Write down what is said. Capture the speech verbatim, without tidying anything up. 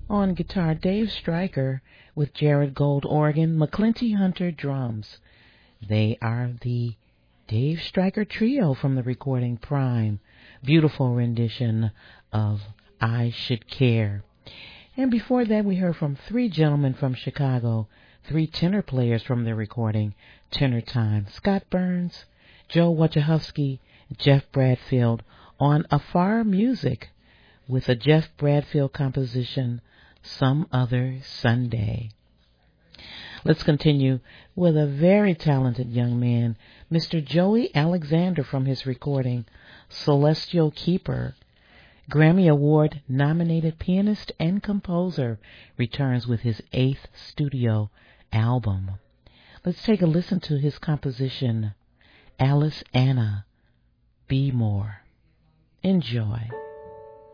On guitar, Dave Stryker with Jared Gold organ, McClinty Hunter drums. They are the Dave Stryker Trio from the recording Prime. Beautiful rendition of I Should Care. And before that, we heard from three gentlemen from Chicago, three tenor players from their recording, Tenor Time, Scott Burns, Joe Wachowski, Jeff Bradfield, on Afar Music with a Jeff Bradfield composition, Some Other Sunday. Let's continue with a very talented young man, Mister Joey Alexander, from his recording, Celestial Keeper. Grammy Award nominated pianist and composer returns with his eighth studio album. Let's take a listen to his composition, Alice Anna, Be More. Enjoy.